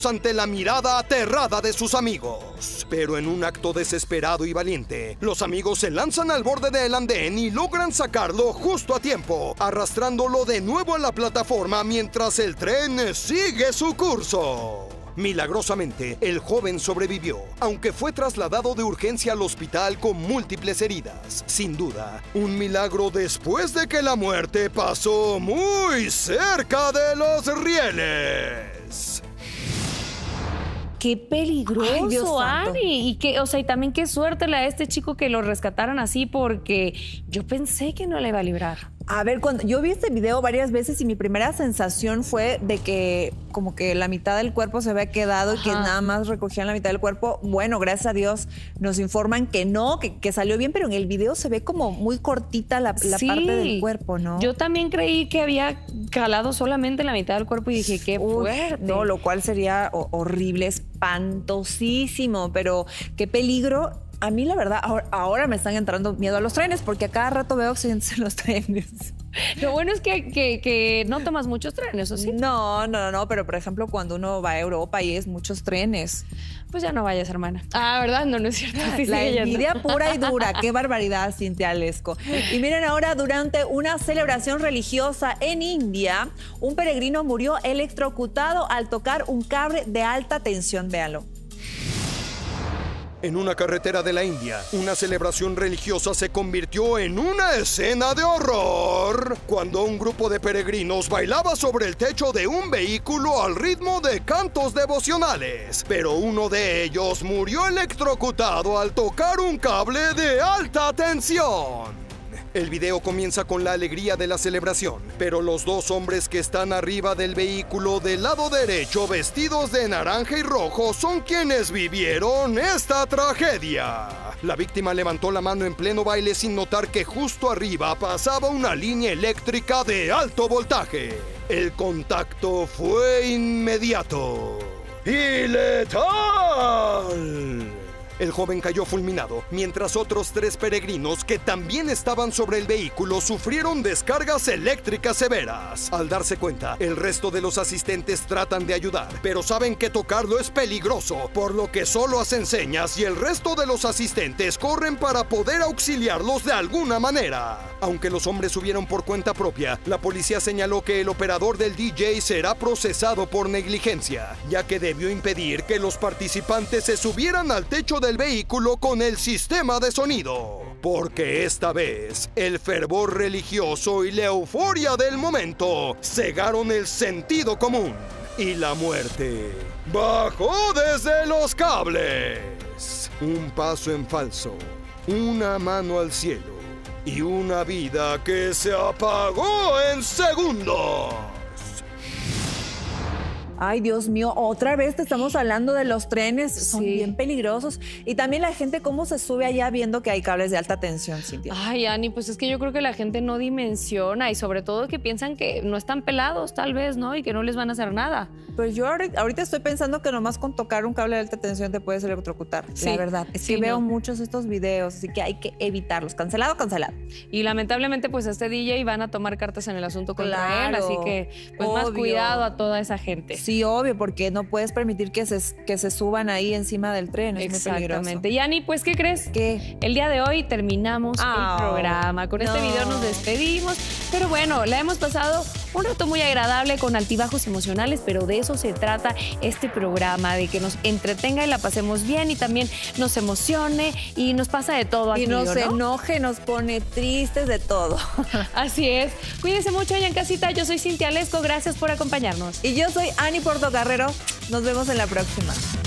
ante la mirada aterrada de sus amigos. Pero en un acto desesperado y valiente, los amigos se lanzan al borde del andén y logran sacarlo justo a tiempo, arrastrándolo de nuevo a la plataforma mientras el tren sigue su curso. Milagrosamente, el joven sobrevivió, aunque fue trasladado de urgencia al hospital con múltiples heridas. Sin duda, un milagro después de que la muerte pasó muy cerca de los rieles. ¡Qué peligroso! Ay, Dios Ani! Y que, o sea, y también qué suerte la de este chico que lo rescataran así, porque yo pensé que no le iba a librar. A ver, cuando yo vi este video varias veces y mi primera sensación fue de que como que la mitad del cuerpo se había quedado y que nada más recogían la mitad del cuerpo. Bueno, gracias a Dios nos informan que no, que salió bien, pero en el video se ve como muy cortita la Sí, parte del cuerpo, ¿no? Yo también creí que había calado solamente la mitad del cuerpo y dije, qué fuerte. No, lo cual sería horrible, espantosísimo, pero qué peligro. A mí, la verdad, ahora me están entrando miedo a los trenes porque a cada rato veo accidentes en los trenes. Lo bueno es que no tomas muchos trenes, ¿o sí? No, pero por ejemplo, cuando uno va a Europa y es muchos trenes. Pues ya no vayas, hermana. Ah, ¿verdad? No es cierto. Sí, la envidia pura y dura. Qué barbaridad, Cintia Lesco. Y miren ahora, durante una celebración religiosa en India, un peregrino murió electrocutado al tocar un cable de alta tensión. Véanlo. En una carretera de la India, una celebración religiosa se convirtió en una escena de horror cuando un grupo de peregrinos bailaba sobre el techo de un vehículo al ritmo de cantos devocionales. Pero uno de ellos murió electrocutado al tocar un cable de alta tensión. El video comienza con la alegría de la celebración, pero los dos hombres que están arriba del vehículo del lado derecho vestidos de naranja y rojo son quienes vivieron esta tragedia. La víctima levantó la mano en pleno baile sin notar que justo arriba pasaba una línea eléctrica de alto voltaje. El contacto fue inmediato y letal. El joven cayó fulminado, mientras otros 3 peregrinos que también estaban sobre el vehículo sufrieron descargas eléctricas severas. Al darse cuenta, el resto de los asistentes tratan de ayudar, pero saben que tocarlo es peligroso, por lo que solo hacen señas y el resto de los asistentes corren para poder auxiliarlos de alguna manera. Aunque los hombres subieron por cuenta propia, la policía señaló que el operador del DJ será procesado por negligencia, ya que debió impedir que los participantes se subieran al techo del vehículo con el sistema de sonido. Porque esta vez, el fervor religioso y la euforia del momento cegaron el sentido común y la muerte bajó desde los cables. Un paso en falso, una mano al cielo y una vida que se apagó en segundos. Ay, Dios mío, otra vez te estamos hablando de los trenes, son bien peligrosos. Y también la gente cómo se sube allá viendo que hay cables de alta tensión, Cintia. Ay, Ani, pues es que yo creo que la gente no dimensiona y sobre todo que piensan que no están pelados tal vez, ¿no? Y que no les van a hacer nada. Pues yo ahorita estoy pensando que nomás con tocar un cable de alta tensión te puedes electrocutar, la verdad. Es que veo muchos estos videos, así que hay que evitarlos. Cancelado, cancelado. Y lamentablemente pues a este DJ van a tomar cartas en el asunto contra él, así que pues más cuidado a toda esa gente. Sí, obvio, porque no puedes permitir que se suban ahí encima del tren. Es muy peligroso. Exactamente. Y Ani, pues, ¿qué crees? ¿Qué? El día de hoy terminamos el programa. Con este video nos despedimos. Pero bueno, la hemos pasado un rato muy agradable con altibajos emocionales, pero de eso se trata este programa, de que nos entretenga y la pasemos bien y también nos emocione y nos pasa de todo aquí, y nos enoje, nos pone tristes, de todo. Así es. Cuídense mucho allá en casita. Yo soy Cintia Lesco. Gracias por acompañarnos. Y yo soy Ani Portocarrero. Nos vemos en la próxima.